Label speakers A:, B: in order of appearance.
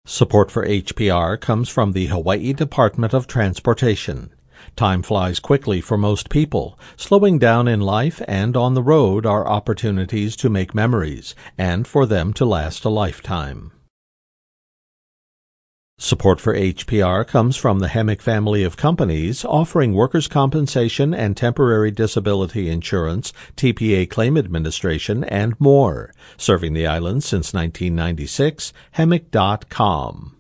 A: Support for HPR comes from the Hawaii Department of Transportation. Time flies quickly for most people. Slowing down in life and on the road are opportunities to make memories and for them to last a lifetime. Support for HPR comes from the Hemic family of companies offering workers' compensation and temporary disability insurance, TPA claim administration, and more. Serving the island since 1996, Hemic.com.